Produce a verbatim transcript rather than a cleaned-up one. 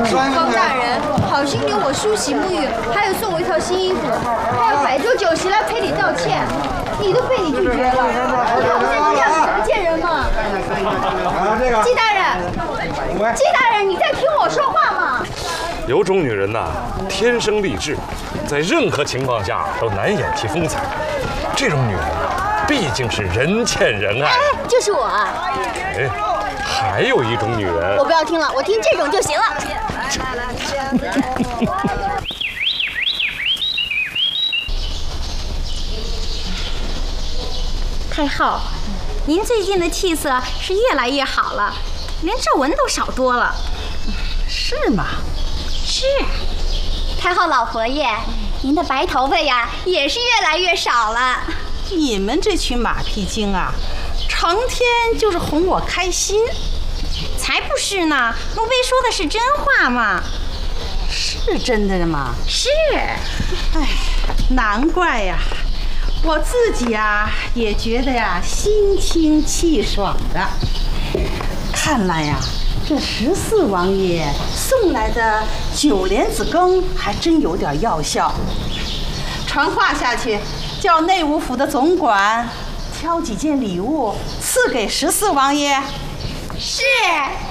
方大人，好心留我梳洗沐浴，还有送我一套新衣服，还有摆桌酒席来赔礼道歉，你都被你拒绝了，你看我现在这样子不见人吗？季大人，季大人，你在听我说话吗？ 有种女人呐，天生丽质，在任何情况下都难掩其风采。这种女人啊，毕竟是人见人爱。 哎，就是我啊。 哎，还有一种女人， 我不要听了，我听这种就行了。 太后，您最近的气色是越来越好了，连皱纹都少多了。 是吗？ 是。太后老佛爷，您的白头发呀也是越来越少了。 你们这群马屁精啊，成天就是哄我开心。 才不是呢，奴婢说的是真话嘛。 是真的吗？ 是。 哎，难怪呀，我自己呀也觉得呀心清气爽的。看来呀，这十四王爷送来的九莲子羹还真有点药效。传话下去，叫内务府的总管挑几件礼物赐给十四王爷。 是。